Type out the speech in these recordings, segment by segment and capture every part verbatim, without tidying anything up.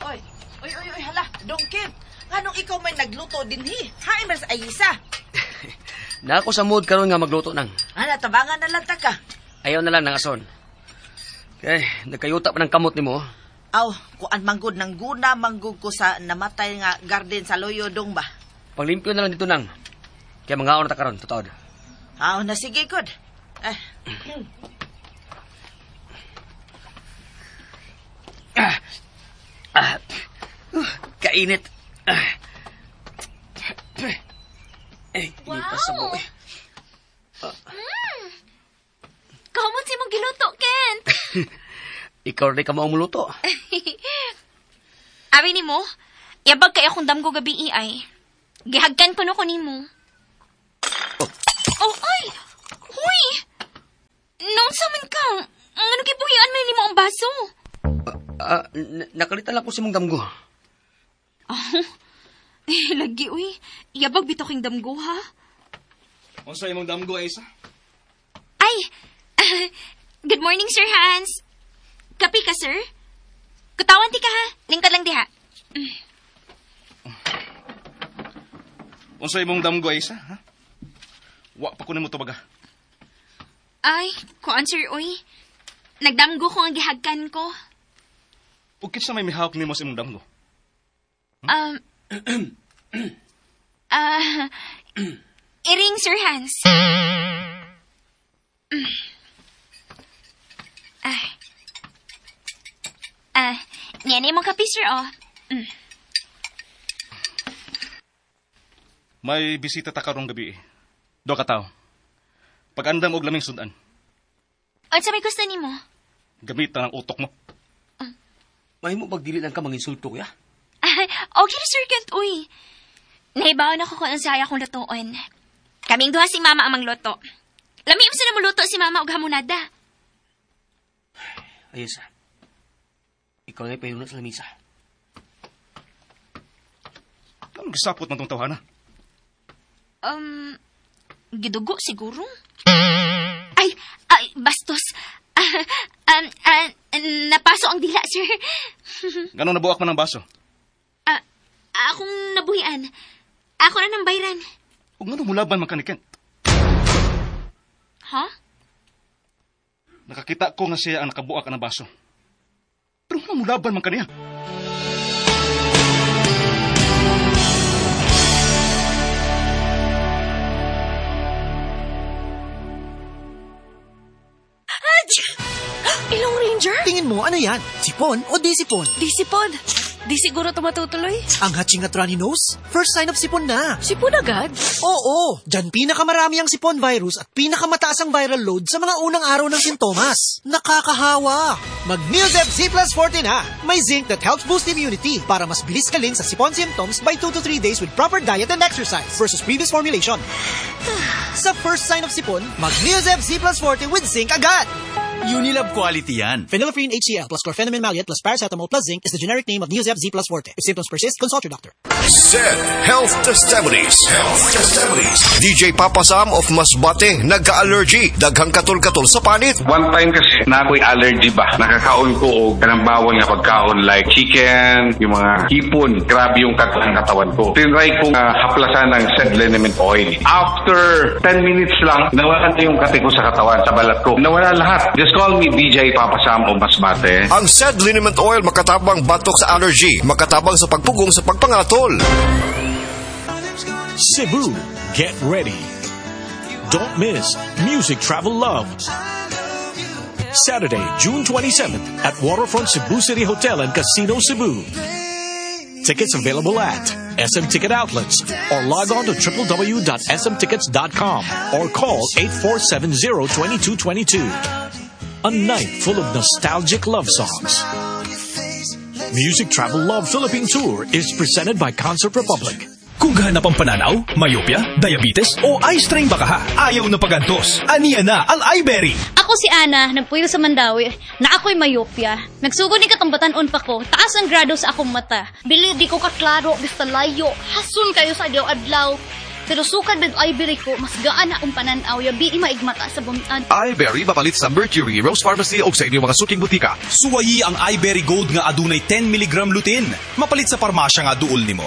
Oy, oy, oy, oy, hala, Dongkit. Anong ikaw may nagluto din, hi? Hain ba sa ayisa? Na ako sa mood karon nga magluto nang. Ana, tabangan na lang ta ka. Ayaw na lang ng ason. Okay, nagkayuta pa ng kamot ni mo. Aw, kuan manggod ng guna, manggod ko sa namatay nga garden sa Loyodong ba? Paglimpyo na lang dito nang. Kaya mga na ta karon, totoo. Aw, na sige, kod. Eh. Ah, ah, uh, kainit. Ah. Eh, wow. Init pa sa buhay. Ah. Mm. Kamot si mong giluto, Kent. Ikaw rin ka maong muluto. Abi ni mo, yabag kaya akong damgo gabi ay. Gihagkan pa no ko ni mo. Oh. Oh, ay! Huy! Noon sa man ka, ano kibuhian man ni mo ang baso? Ah, uh, n- nakalitan lang ko si mong damgo. Oh, eh, lagi, uy. Yabag bito king damgo, ha? O sa imong damgo, Aisa? Ay, uh, good morning, Sir Hans. Kapi ka, sir? Kutawan ti ka, ha? Lingkod lang diha. Mm. O sa imong damgo, Aisa, ha? Wa pa ko na mo to baga. Ay, kuan, sir, uy. Nagdamgo ko ang gihagkan ko. Ukit sa may mihawak ni mo sa imong damgo. Um, ah, uh, iring, Sir Hans. Ah, ah, yan ay mong kapi, sir, oh. Mm. May bisita ta karong gabi eh. Do ka tao. Pag-andam og laming sudan. At sa may gusto ni mo? Gamitan ang utok mo. Uh. May mo magdili lang ka manginsulto, ya? Ah, okay, Sir Kent, uy. Naibaw na ko kung ang saya kong lutoon. Kaming duha si Mama ang mangluto. Lami mo sila muluto si Mama og hamonada. Ayos, ikaw na ipahilunod sa lamisa. Anong gisapot man tong tawhana? Um, gidugo siguro? Ay, ay, bastos. Ah, um, ah, napaso ang dila, sir. Ganong nabuak man ang baso? Ah, akong nabuhian. Ako na ng bayran. Huwag nga mulaban man kanikin. Ha? Nakakita ko nga siya ang nakabuak ng baso. Pero nga mulaban man kaniya. Ilong Ranger? Tingin mo, ano yan? Sipon o di sipon? Di sipon. Di siguro ito matutuloy. Ang hatching at runny nose? First sign of sipon na. Sipon agad? Oo, dyan pinakamarami ang sipon virus at pinakamataas ang viral load sa mga unang araw ng sintomas. Nakakahawa. Mag-Neosep Z plus forty na. May zinc that helps boost immunity para mas bilis kaling sa sipon symptoms by two to three days with proper diet and exercise versus previous formulation. Sa first sign of sipon, mag-Neosep Z plus forty with zinc agad. Unilab quality yan. Phenylephrine H C l plus chlorpheniramine maleate plus paracetamol plus zinc is the generic name of Neosep Z plus forte. If symptoms persist, consult your doctor. Said Health Testimonies. Health Testimonies. D J Papa Sam of Masbate, nagka-allergy. Daghang katol-katol sa panit. One time kasi na ako'y allergy ba. Nakakaon ko o kanang bawal nga pagkaon like chicken, yung mga hipon. Grabe yung katang katawan ko. Tinry kong uh, haplasan ng Said liniment oil. After ten minutes lang, nawala na yung kate ko sa katawan, sa balat ko. Nawala lahat. Just call me D J Papa Sam of Masbate. Ang Said liniment oil makatabang batok sa allergy, makatabang sa pagpugong sa pagpangatol. Cebu, get ready. Don't miss Music Travel Love. Saturday, June twenty-seventh at Waterfront Cebu City Hotel and Casino Cebu. Tickets available at S M Ticket Outlets or log on to w w w dot s m tickets dot com or call eight four seven zero two two two two. A night full of nostalgic love songs. Music Travel Love Philippine Tour is presented by Concert Republic. Kung gahanap ang pananaw, myopia, diabetes, o eye strain baka ha, ayaw na pagantos. Aniya na ang iBerry. Ako si Ana, nagpuyo sa Mandawi, na ako'y myopia. Nagsugod ni katambatan-on pa ko, taas ang grado sa akong mata. Bili di ko kaklaro, basta layo, hasun kayo sa adlaw-adlaw. Pero sukad med Iberry ko, mas gaan na ang pananaw, yabi maigmata sa bumian. Iberry mapalit sa Mercury, Rose Pharmacy o sa inyong mga suking butika. Suwayi ang Iberry Gold nga adunay ten milligram lutein. Mapalit sa parmasya nga duol nimo.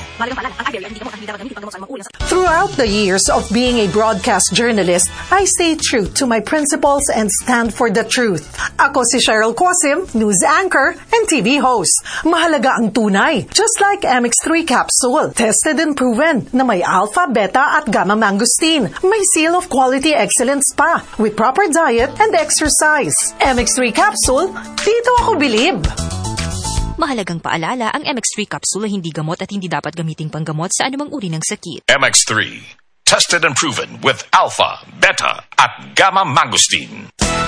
Throughout the years of being a broadcast journalist, I stay true to my principles and stand for the truth. Ako si Cheryl Cosim, news anchor and T V host. Mahalaga ang tunay, just like M X three capsule. Tested and proven na may alpha, beta at gamma mangosteen. May seal of quality excellence pa with proper diet and exercise. M X three capsule, dito ako bilib. Mahalagang paalala, ang M X three capsule ay hindi gamot at hindi dapat gamiting panggamot sa anumang uri ng sakit. M X three, tested and proven with alpha, beta at gamma mangosteen.